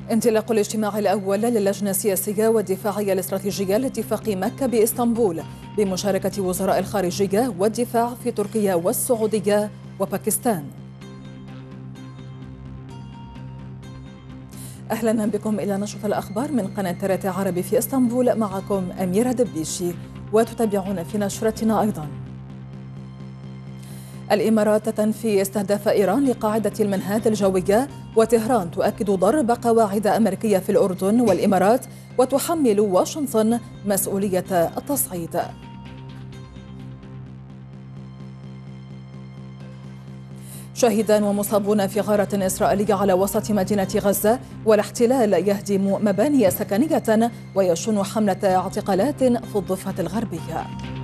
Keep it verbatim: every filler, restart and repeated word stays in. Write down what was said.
انطلاق الاجتماع الأول للجنة السياسية والدفاعية الاستراتيجية لاتفاق مكة بإسطنبول بمشاركة وزراء الخارجية والدفاع في تركيا والسعودية وباكستان. أهلا بكم إلى نشرة الأخبار من قناة ترى عربي في إسطنبول، معكم أميرة دبيشي، وتتابعون في نشرتنا أيضا. الإمارات تنفي استهداف إيران لقاعدة المنهاد الجوية، وطهران تؤكد ضرب قواعد أمريكية في الأردن والإمارات، وتحمل واشنطن مسؤولية التصعيد. شهيدان ومصابون في غارة إسرائيلية على وسط مدينة غزة، والاحتلال يهدم مباني سكنية ويشن حملة اعتقالات في الضفة الغربية.